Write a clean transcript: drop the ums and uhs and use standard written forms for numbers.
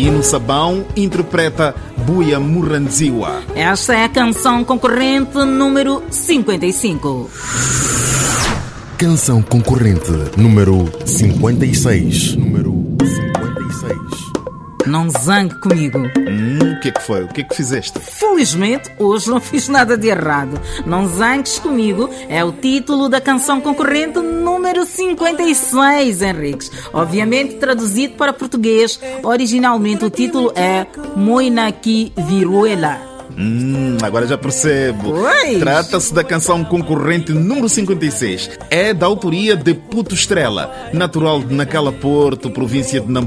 Nino Sabão interpreta Buia Murranziwa. Esta é a canção concorrente número 55. Canção concorrente número 56. Não zangue comigo. O que é que foi? O que é que fizeste? Felizmente, hoje não fiz nada de errado. Não zangues comigo é o título da canção concorrente número 56, Henriques. Obviamente traduzido para português. Originalmente o título é Moinaki Viruela. Agora já percebo. Pois. Trata-se da canção concorrente número 56. É da autoria de Puto Estrela, natural de Nacala Porto, província de Nampula.